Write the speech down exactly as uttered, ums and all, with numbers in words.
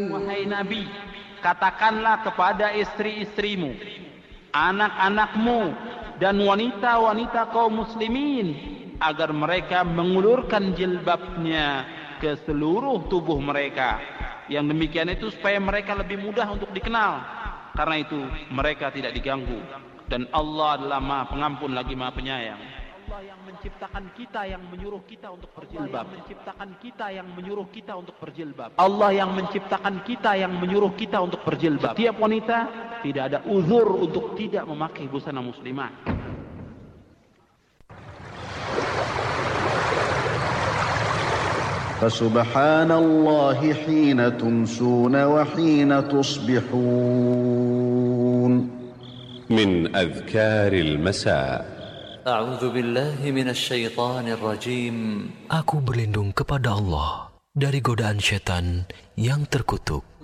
Wahai Nabi, katakanlah kepada istri-istrimu, anak-anakmu, dan wanita-wanita kaum muslimin agar mereka mengulurkan jilbabnya ke seluruh tubuh mereka. Yang demikian itu supaya mereka lebih mudah untuk dikenal. Karena itu mereka tidak diganggu. Dan Allah adalah Maha Pengampun lagi Maha Penyayang. Allah yang menciptakan kita yang menyuruh kita untuk berjilbab. Menciptakan kita yang menyuruh kita untuk berjilbab. Allah yang menciptakan kita yang menyuruh kita untuk berjilbab. Setiap wanita tidak ada uzur untuk tidak memakai busana muslimah. Fasubhanallahi hina tumsuna wa hina tusbihun. من أذكار المساء. أعوذ بالله من الشيطان الرجيم. Aku berlindung kepada Allah dari godaan syaitan yang terkutuk.